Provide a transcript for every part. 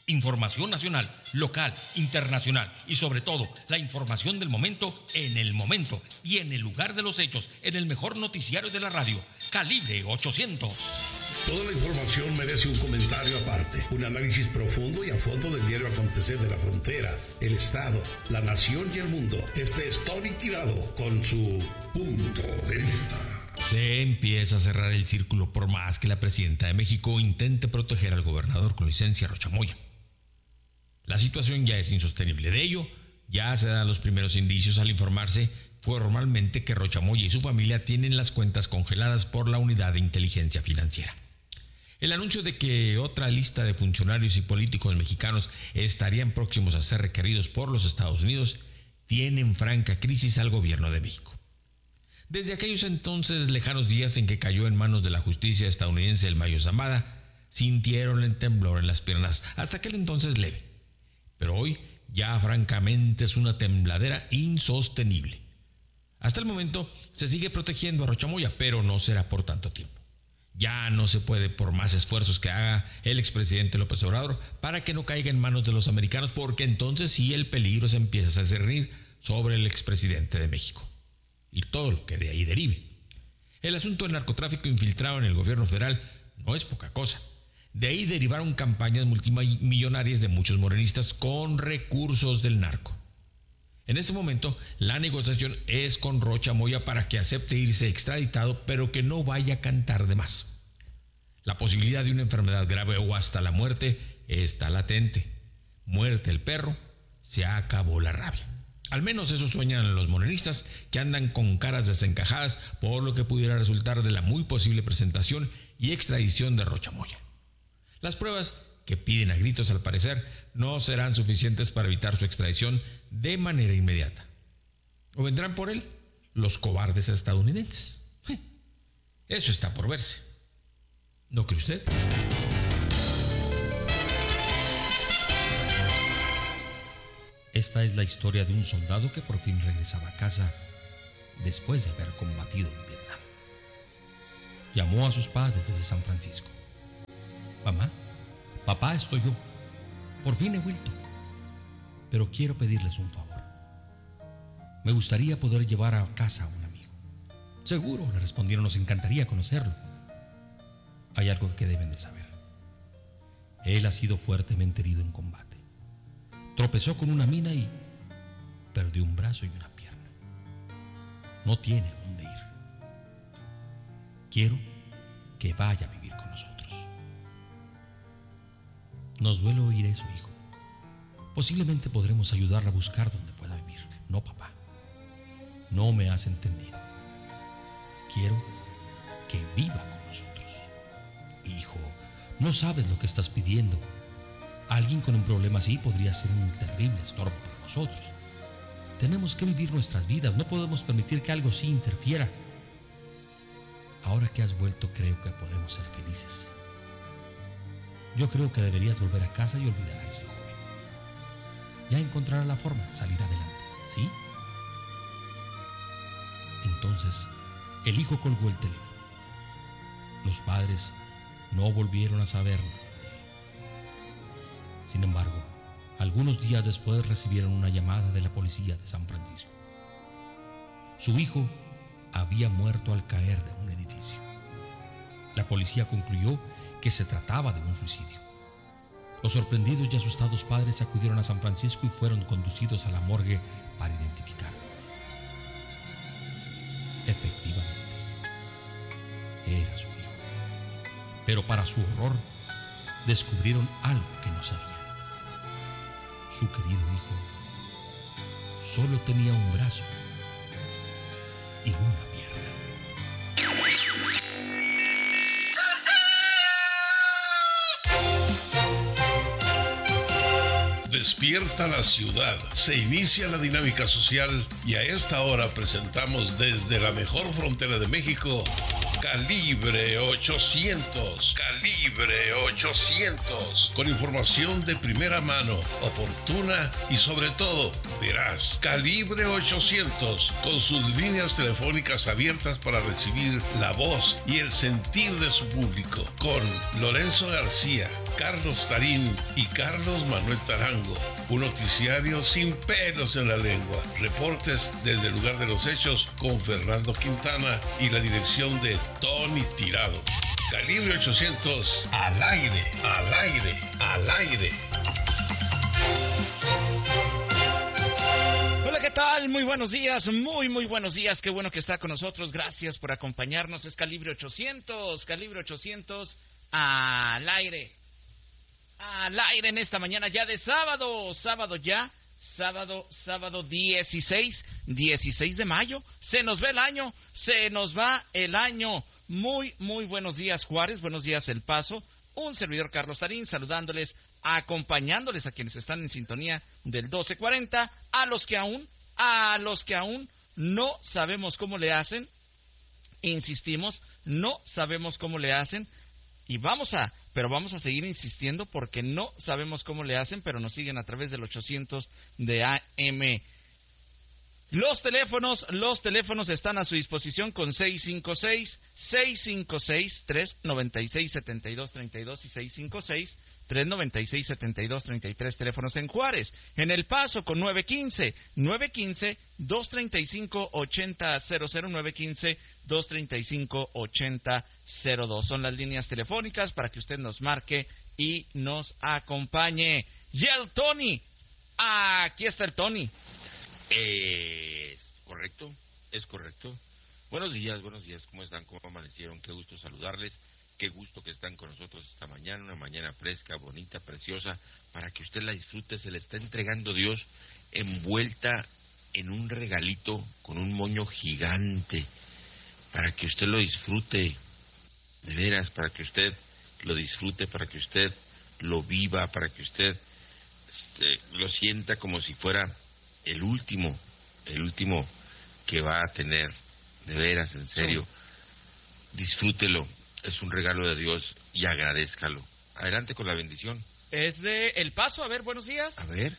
Información nacional, local, internacional y sobre todo la información del momento en el momento y en el lugar de los hechos en el mejor noticiario de la radio, Calibre 800. Toda la información merece un comentario aparte, un análisis profundo y a fondo del diario acontecer de la frontera, el estado, la nación y el mundo. Este es Tony Tirado con su punto de vista. Se empieza a cerrar el círculo por más que la presidenta de México intente proteger al gobernador con licencia Rocha Moya. La situación ya es insostenible. De ello, ya se dan los primeros indicios al informarse formalmente que Rocha Moya y su familia tienen las cuentas congeladas por la Unidad de Inteligencia Financiera. El anuncio de que otra lista de funcionarios y políticos mexicanos estarían próximos a ser requeridos por los Estados Unidos tiene en franca crisis al gobierno de México. Desde aquellos entonces lejanos días en que cayó en manos de la justicia estadounidense el Mayo Zambada, sintieron el temblor en las piernas, hasta aquel entonces leve. Pero hoy ya francamente es una tembladera insostenible. Hasta el momento se sigue protegiendo a Rocha Moya, pero no será por tanto tiempo. Ya no se puede, por más esfuerzos que haga el expresidente López Obrador, para que no caiga en manos de los americanos, porque entonces sí el peligro se empieza a cernir sobre el expresidente de México y todo lo que de ahí derive. El asunto del narcotráfico infiltrado en el gobierno federal no es poca cosa. De ahí derivaron campañas multimillonarias de muchos morenistas con recursos del narco. En este momento, la negociación es con Rocha Moya para que acepte irse extraditado, pero que no vaya a cantar de más. La posibilidad de una enfermedad grave o hasta la muerte está latente. Muerte el perro, se acabó la rabia. Al menos eso sueñan los morenistas, que andan con caras desencajadas por lo que pudiera resultar de la muy posible presentación y extradición de Rocha Moya. Las pruebas que piden a gritos, al parecer, no serán suficientes para evitar su extradición de manera inmediata. ¿O vendrán por él los cobardes estadounidenses? Eso está por verse. ¿No cree usted? Esta es la historia de un soldado que por fin regresaba a casa después de haber combatido en Vietnam. Llamó a sus padres desde San Francisco. Mamá, papá, estoy yo. Por fin he vuelto. Pero quiero pedirles un favor. Me gustaría poder llevar a casa a un amigo. Seguro, le respondieron, nos encantaría conocerlo. Hay algo que deben de saber. Él ha sido fuertemente herido en combate. Tropezó con una mina y perdió un brazo y una pierna. No tiene a dónde ir. Quiero que vaya a vivir con nosotros. Nos duele oír eso, hijo. Posiblemente podremos ayudarla a buscar donde pueda vivir. No, papá. No me has entendido. Quiero que viva con nosotros. Hijo, no sabes lo que estás pidiendo. Alguien con un problema así podría ser un terrible estorbo para nosotros. Tenemos que vivir nuestras vidas. No podemos permitir que algo así interfiera. Ahora que has vuelto, creo que podemos ser felices. Yo creo que deberías volver a casa y olvidar a ese joven. Ya encontrará la forma de salir adelante, ¿sí? Entonces, el hijo colgó el teléfono. Los padres no volvieron a saber nada de él. Sin embargo, algunos días después recibieron una llamada de la policía de San Francisco. Su hijo había muerto al caer de un edificio. La policía concluyó que se trataba de un suicidio. Los sorprendidos y asustados padres acudieron a San Francisco y fueron conducidos a la morgue para identificarlo. Efectivamente, era su hijo. Pero para su horror, descubrieron algo que no sabían. Su querido hijo solo tenía un brazo y una pierna. Despierta la ciudad. Se inicia la dinámica social y a esta hora presentamos desde la mejor frontera de México, Calibre 800. Calibre 800. Con información de primera mano, oportuna y sobre todo veraz. Calibre 800. Con sus líneas telefónicas abiertas para recibir la voz y el sentir de su público. Con Lorenzo García, Carlos Tarín y Carlos Manuel Tarango. Un noticiario sin pelos en la lengua. Reportes desde el lugar de los hechos con Fernando Quintana y la dirección de Tony Tirado. Calibre 800, al aire, al aire, al aire. Hola, ¿qué tal? Muy buenos días, muy buenos días. Qué bueno que está con nosotros. Gracias por acompañarnos. Es Calibre 800, al aire. Al aire en esta mañana ya de sábado 16 de mayo. Se nos va el año. Muy buenos días, Juárez. Buenos días, El Paso. Un servidor, Carlos Tarín, saludándoles, acompañándoles a quienes están en sintonía del 1240, a los que aún no sabemos cómo le hacen, insistimos, no sabemos cómo le hacen, y vamos a seguir insistiendo porque no sabemos cómo le hacen, pero nos siguen a través del 800 de AM. Los teléfonos están a su disposición con 656-396-7232 y 656-396-7233, teléfonos en Juárez. En El Paso con 915-235-8000, 915-235-8002. Son las líneas telefónicas para que usted nos marque y nos acompañe. Y el Tony, aquí está el Tony. Es correcto. Buenos días, ¿cómo están? ¿Cómo amanecieron? Qué gusto saludarles, qué gusto que están con nosotros esta mañana, una mañana fresca, bonita, preciosa, para que usted la disfrute. Se le está entregando Dios envuelta en un regalito con un moño gigante, para que usted lo disfrute, de veras, para que usted lo disfrute, para que usted lo viva, para que usted lo sienta como si fuera el último que va a tener, de veras, en serio. Disfrútelo, es un regalo de Dios y agradézcalo. Adelante con la bendición. Es de El Paso, a ver, buenos días. A ver.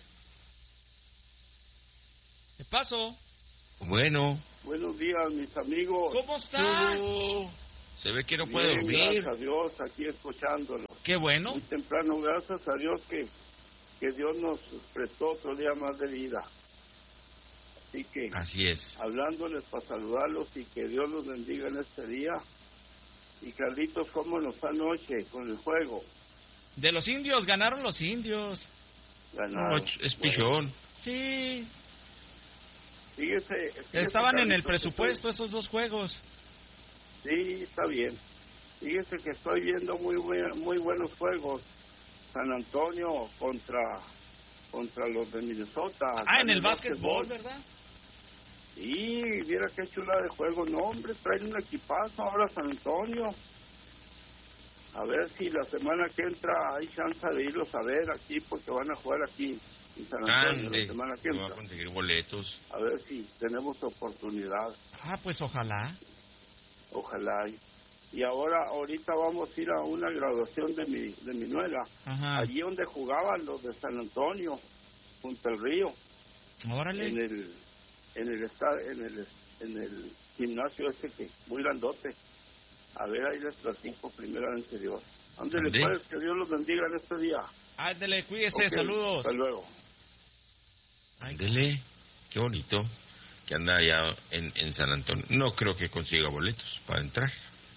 El Paso. Bueno. Buenos días, mis amigos. ¿Cómo están? Se ve que no puede dormir. Gracias a Dios, aquí escuchándolo. Qué bueno. Muy temprano, gracias a Dios que Dios nos prestó otro día más de vida. Así que, así es, hablándoles para saludarlos y que Dios los bendiga en este día. Y Carlitos, ¿cómo nos fue anoche con el juego? De los indios, ganaron los indios. Ganaron. No, es pichón. Sí. Fíjese, estaban Carlitos, en el presupuesto esos dos juegos. Sí, está bien. Fíjese que estoy viendo muy buenos juegos. San Antonio contra los de Minnesota. En el básquetbol, ¿verdad? Sí, mira qué chula de juego. No, hombre, traen un equipazo ahora San Antonio. A ver si la semana que entra hay chance de irlos a ver aquí, porque van a jugar aquí en San Antonio la semana que entra. Va a conseguir boletos. A ver si tenemos oportunidad. Pues ojalá. Ojalá. Y ahorita vamos a ir a una graduación de mi nuera. Ajá. Allí donde jugaban los de San Antonio, junto al río. Órale. En el gimnasio ese que muy grandote. A ver, ahí les platico primeramente Dios. Ándele pues, que Dios los bendiga en este día. Ándele, cuídese, Okay, saludos. Hasta luego. Ándele, qué bonito que anda allá en San Antonio. No creo que consiga boletos para entrar,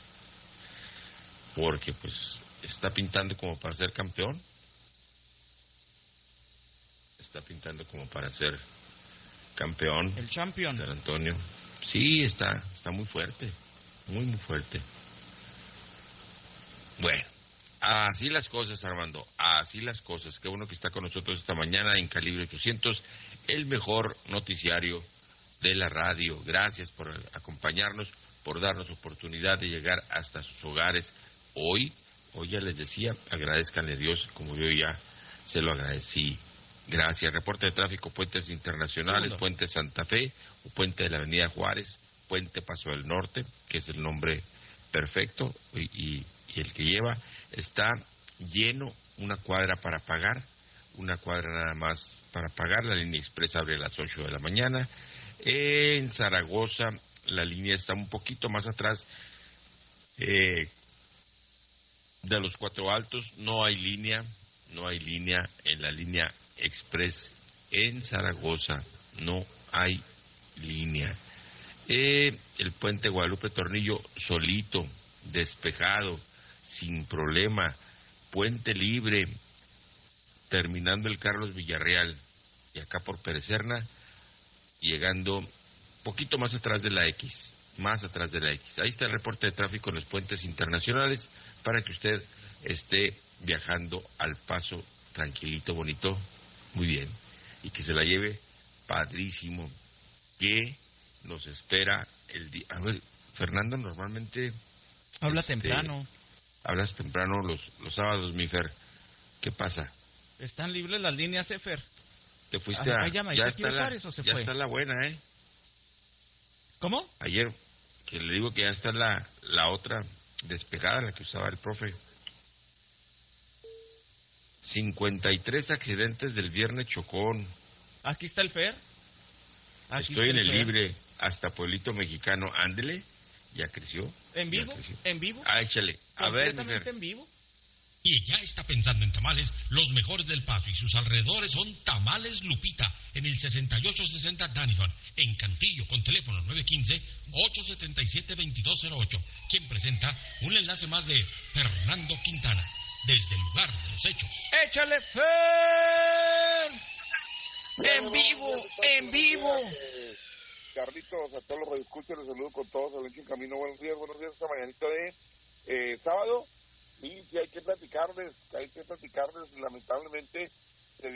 porque pues está pintando como para ser campeón. Está pintando como para ser campeón. El champion. San Antonio. Sí, está muy fuerte. Muy fuerte. Bueno, así las cosas, Armando. Así las cosas. Qué bueno que está con nosotros esta mañana en Calibre 800, el mejor noticiario de la radio. Gracias por acompañarnos, por darnos oportunidad de llegar hasta sus hogares. Hoy ya les decía, agradezcanle a Dios como yo ya se lo agradecí. Gracias. Reporte de tráfico, puentes internacionales, Puente Santa Fe, o Puente de la Avenida Juárez, Puente Paso del Norte, que es el nombre perfecto, y el que lleva, está lleno, una cuadra para pagar, una cuadra nada más para pagar. La línea expresa abre a las 8 de la mañana. En Zaragoza, la línea está un poquito más atrás, de los Cuatro Altos, no hay línea en la línea Express en Zaragoza, no hay línea. El puente Guadalupe Tornillo solito, despejado, sin problema, puente libre, terminando el Carlos Villarreal y acá por Perecerna, llegando poquito más atrás de la X. Ahí está el reporte de tráfico en los puentes internacionales para que usted esté viajando al paso tranquilito, bonito, muy bien, y que se la lleve padrísimo. Que nos espera el día. A ver, Fernando, normalmente hablas temprano. Hablas temprano los sábados, mi Fer. ¿Qué pasa? ¿Están libres las líneas, Fer? Te fuiste ya está la buena, ¿eh? ¿Cómo? Ayer, que le digo que ya está la otra despejada, la que usaba el profe. 53 accidentes del viernes chocón. Aquí está el Fer. Estoy en el libre hasta Pueblito Mexicano. Ándele, ya creció. ¿En vivo? ¿En vivo? Échale. A ver, mi Fer. ¿En vivo? Y ya está pensando en tamales, los mejores del Paso y sus alrededores son Tamales Lupita, en el 6860 Danifon, en Cantillo, con teléfono 915-877-2208, quien presenta un enlace más de Fernando Quintana, desde el lugar de los hechos. ¡Échale, Fer! ¡En vivo! Carlitos, a todos los radioescuchas, les saludo con todos, Alencho en camino. Buenos días, esta mañanita de sábado. Sí, hay que platicarles, lamentablemente se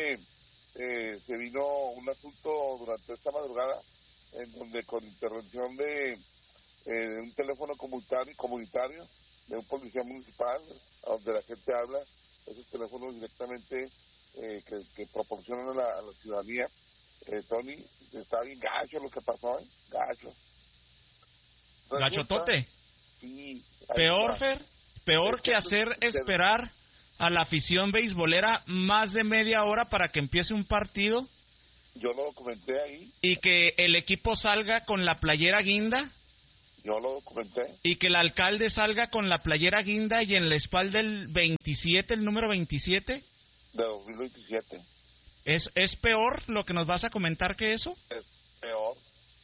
vino un asunto durante esta madrugada en donde con intervención de un teléfono comunitario de un policía municipal, donde la gente habla, esos teléfonos directamente que proporcionan a la ciudadanía. Tony, está bien gacho lo que pasó, gacho. ¿Gachotote? Sí. ¿Peor, Fer? Peor que hacer esperar a la afición beisbolera más de media hora para que empiece un partido. Yo lo documenté ahí. Y que el equipo salga con la playera guinda. Yo lo documenté. Y que el alcalde salga con la playera guinda y en la espalda el 27, el número 27. De 2027. ¿Es peor lo que nos vas a comentar que eso? Es peor.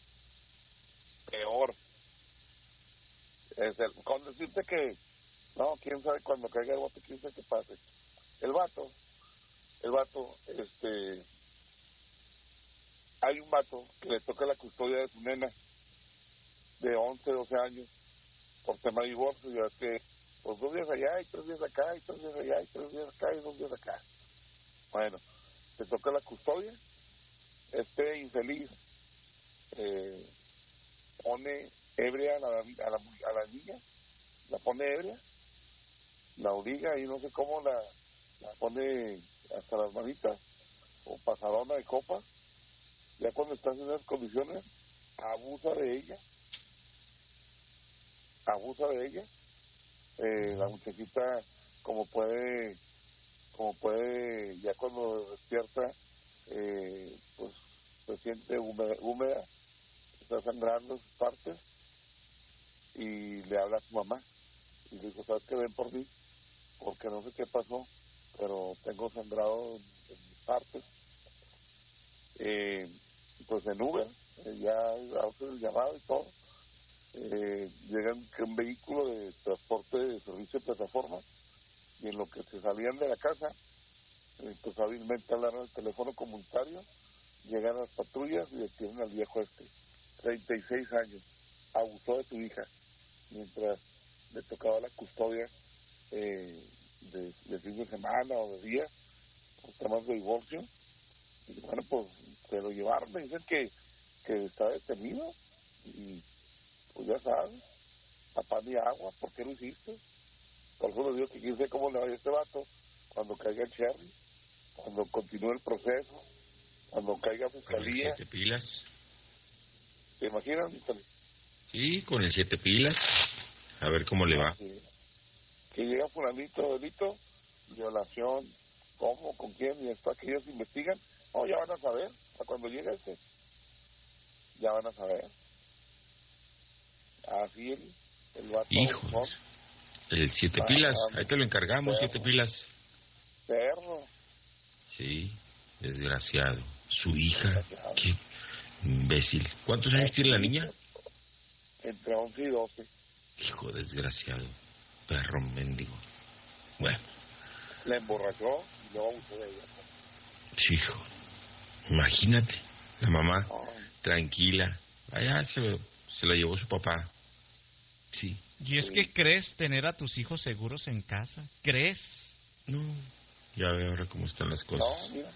Con decirte que no, quién sabe cuando caiga el bote, quién sabe qué pase. El vato, hay un vato que le toca la custodia de su nena de 11, 12 años por tema de divorcio, ya que pues 2 días allá y 3 días acá y 3 días allá y 3 días acá y 2 días acá. Bueno, le toca la custodia, infeliz pone ebria a la niña, la pone ebria, la obliga y no sé cómo la pone hasta las manitas o pasadona de copa. Ya cuando estás en esas condiciones abusa de ella. La muchachita como puede ya cuando despierta pues se siente húmeda, está sangrando sus partes y le habla a su mamá y le dijo, ¿sabes qué? Ven por mí porque no sé qué pasó, pero tengo sangrado en mis partes. Pues en Uber, ya hace el llamado y todo, llega un vehículo de transporte de servicio de plataforma y en lo que se salían de la casa, pues hábilmente hablaron al teléfono comunitario, llegan las patrullas y detienen al viejo 36 años, abusó de su hija mientras le tocaba la custodia de fin de semana o de día por temas de divorcio. Y bueno, pues se lo llevaron, me dicen que está detenido y pues ya sabes, a pan y agua, ¿por qué lo hiciste? Por eso les digo que quién sé cómo le vaya a este vato cuando caiga el Cherry, cuando continúe el proceso, cuando caiga fiscalía. ¿Con el 7 pilas? ¿Te imaginas? Sí, con el 7 pilas, a ver cómo le va. Sí. Que llega fulanito, delito, violación, ¿cómo? ¿Con quién? Y después que ellos investigan, ya van a saber, a cuando llegue ya van a saber. Así el vato. Hijos. El 7 pilas, ahí te lo encargamos, 7 pilas. Perro. Sí, desgraciado. Su hija, qué imbécil. ¿Cuántos años tiene la niña? Entre 11 y 12. Hijo desgraciado, perro mendigo. Bueno. La emborrachó y luego abusó de ella. Sí, hijo. Imagínate, la mamá, tranquila. Allá se la llevó su papá. Sí. Y es que crees tener a tus hijos seguros en casa. ¿Crees? No. Ya veo ahora cómo están las cosas. No, mira.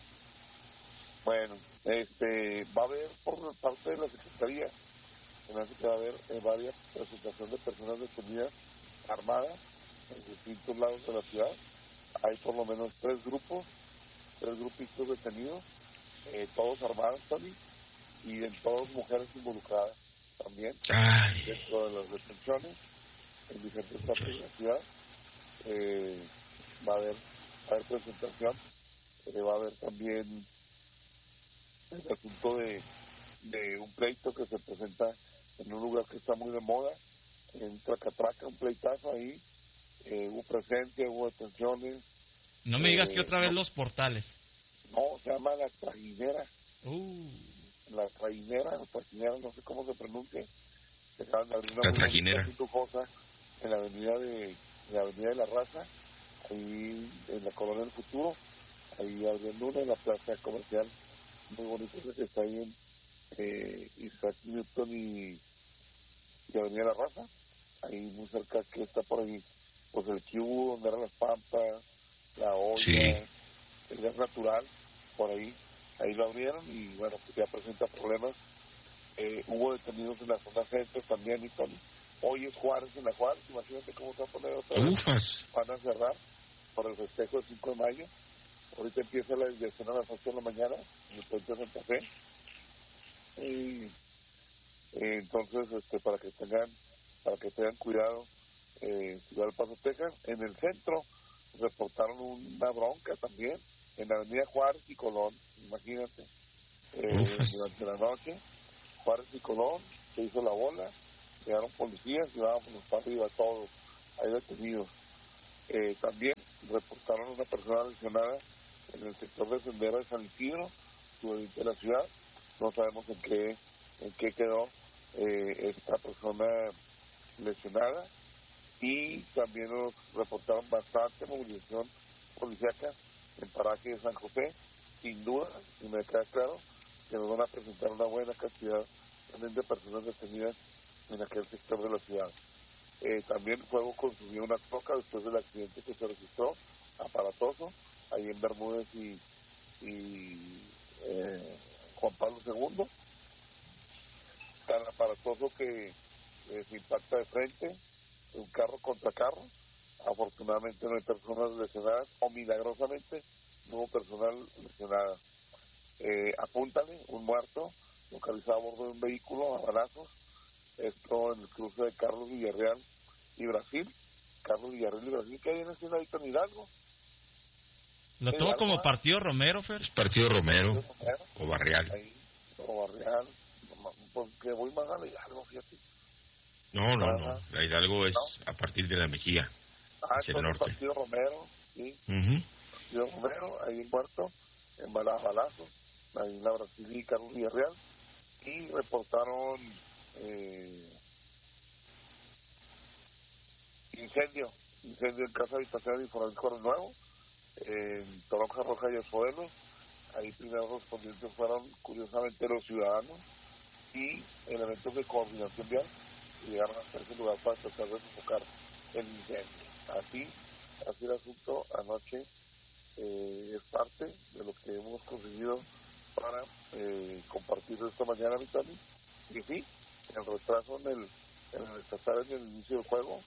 Bueno, va a haber por parte de la Secretaría, se me hace que va a haber varias presentaciones de personas detenidas armadas en distintos lados de la ciudad. Hay por lo menos 3 grupitos detenidos, todos armados también, y en todas mujeres involucradas también. Ay. Dentro de las detenciones en diferentes partes de la ciudad va a haber presentación, va a haber también el asunto de un pleito que se presenta en un lugar que está muy de moda, en Tracatraca, un pleitazo ahí, hubo presencia, hubo detenciones. No me digas que otra vez los portales. No, se llama La Trajinera. La Trajinera, no sé cómo se pronuncia. Se acaban de abrir una La Trajinera en la avenida de la Raza, ahí en la Colonia del Futuro, ahí abriendo una en la plaza comercial muy bonita que está ahí en Isaac Newton y Avenida La Raza, ahí muy cerca, que está por ahí, pues el Q, donde eran las Pampas, la olla, sí, el gas natural, por ahí lo abrieron y bueno, pues ya presenta problemas. Hubo detenidos en la zona centro también, y hoy es Juárez en la Juárez, imagínate cómo se va a poner otra vez. Ufas. Van a cerrar por el festejo del 5 de mayo. Ahorita empieza la desviación a las 8 de la mañana en el puente de Santa Fe. Y entonces, para que tengan cuidado, Ciudad del Paso, Texas. En el centro reportaron una bronca también en la Avenida Juárez y Colón, imagínate, durante la noche, Juárez y Colón, se hizo la bola, llegaron policías y vámonos para arriba todos, ahí detenidos. También reportaron una persona lesionada en el sector de Sendero de San Isidro, sureste de la ciudad. No sabemos en qué quedó esta persona lesionada. Y también nos reportaron bastante movilización policíaca en paraje de San José. Sin duda, y me queda claro que nos van a presentar una buena cantidad también de personas detenidas en aquel sector de la ciudad. También fuego consumió una troca después del accidente que se registró, aparatoso, ahí en Bermúdez y Juan Pablo II, tan aparatoso que se impacta de frente, un carro contra carro. Afortunadamente no hay personas lesionadas, o milagrosamente no hubo personal lesionada. Apúntale, un muerto localizado a bordo de un vehículo a balazos, esto en el cruce de Carlos Villarreal y Brasil. ¿Qué hay en ese lado en Hidalgo? Lo tomo como Partido Romero, Fer. Es Partido Romero o Barrial. Ahí, o Barrial, porque voy más a Hidalgo, fíjate. No, la Hidalgo es a partir de la Mejía, hacia el norte. Partido Romero, sí. Partido Romero, ahí en muerto, en balazos, ahí en la Brasil y Carlos Villarreal, y reportaron incendio en casa habitacional de Infonavit Correo Nuevo, en Toronja Roja y Azuelos. Ahí primeros respondientes fueron curiosamente los ciudadanos y elementos de coordinación vial, y llegaron hasta ese lugar para tratar de sofocar el incendio. Así el asunto anoche. Es parte de lo que hemos conseguido para compartir esta mañana, Vitali. Y sí, el retraso en el estatal en el inicio del juego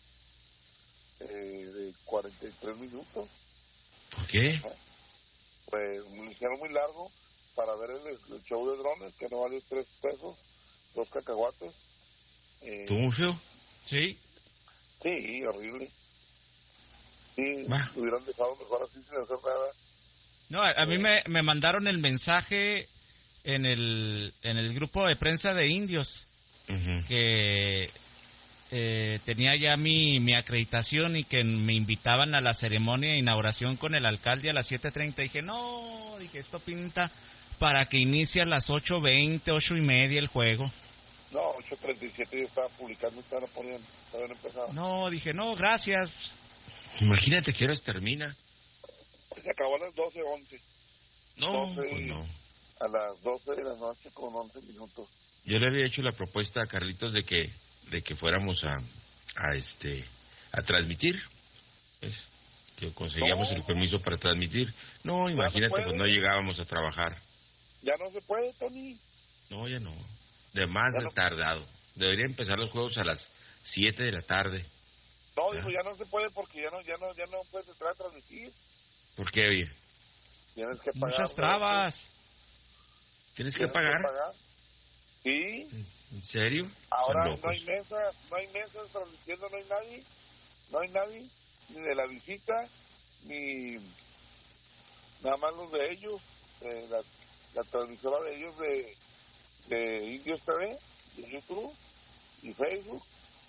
de 43 minutos. ¿Por qué? Pues me hicieron muy largo para ver el show de drones, que no valió 3 pesos, 2 cacahuates. ¿Tú, muy feo? Sí. Sí, horrible. Sí, hubieran dejado mejor así sin hacer nada. No, a mí me mandaron el mensaje en el grupo de prensa de indios, que tenía ya mi acreditación y que me invitaban a la ceremonia de inauguración con el alcalde a las 7:30. Dije, esto pinta para que inicie a las 8:20, 8:30 el juego. No, 8:37 ya estaba publicando, estaban poniendo, habían empezado. No, dije, no, gracias. Imagínate que horas termina. Se acabó a las 12:11. No, pues no. A las 12 de la noche con 11 minutos. Yo le había hecho la propuesta a Carlitos de que fuéramos a transmitir. ¿Ves? Que conseguíamos el permiso para transmitir. No, imagínate, pues no llegábamos a trabajar. Ya no se puede, Tony. No, ya no. De más de tardado. Deberían empezar los juegos a las 7 de la tarde. No, digo, ya no se puede porque ya no puedes entrar a transmitir. ¿Por qué, oye? Tienes que pagar. Muchas trabas. ¿Tienes que pagar? Sí. ¿En serio? Ahora no hay mesas transmitiendo, no hay nadie, ni de la visita, ni nada más los de ellos, la transmisora de ellos de Indios TV, de YouTube y Facebook,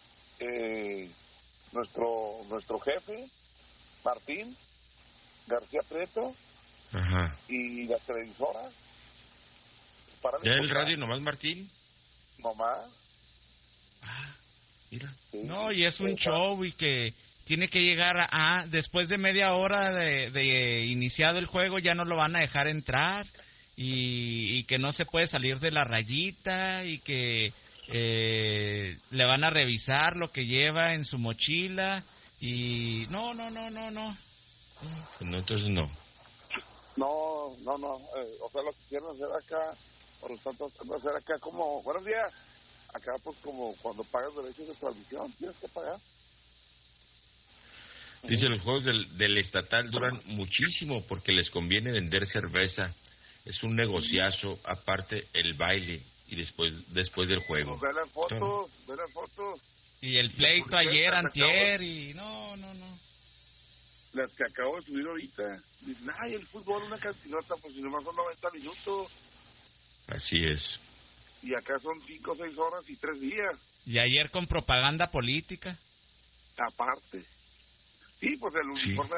nuestro jefe, Martín García Prieto, ajá, y las televisoras. ¿Ya el radio nomás, Martín? Nomás. Ah, mira. Sí. No, y es un show y que tiene que llegar después de media hora de iniciado el juego ya no lo van a dejar entrar y que no se puede salir de la rayita y que le van a revisar lo que lleva en su mochila y no. No, entonces no. No, o sea, lo que quieren hacer acá, por lo tanto, hacer acá como, buenos días, acá pues como cuando pagas derechos de transmisión, tienes que pagar. Dice, los juegos del estatal duran muchísimo porque les conviene vender cerveza, es un negociazo, aparte el baile y después del juego. Ve las fotos. Y el pleito ayer, antier, y no. Las que acabo de subir ahorita. Dicen, ay, el fútbol una cantinota, pues si nomás son 90 minutos. Así es. Y acá son 5 o 6 horas y 3 días. Y ayer con propaganda política. Aparte. Sí, pues el uniforme